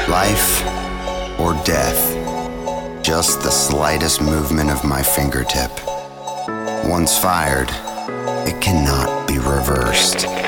Life or death, just the slightest movement of my fingertip. Once fired, it cannot be reversed.